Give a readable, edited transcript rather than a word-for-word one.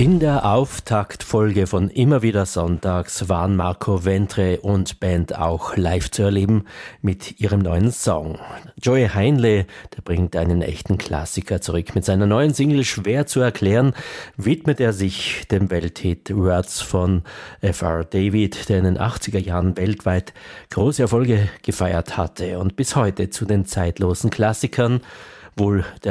In der Auftaktfolge von Immer wieder Sonntags waren Marco Ventre und Band auch live zu erleben mit ihrem neuen Song. Joey Heinle, der bringt einen echten Klassiker zurück. Mit seiner neuen Single Schwer zu erklären, widmet er sich dem Welthit Words von F.R. David, der in den 80er Jahren weltweit große Erfolge gefeiert hatte und bis heute zu den zeitlosen Klassikern wohl der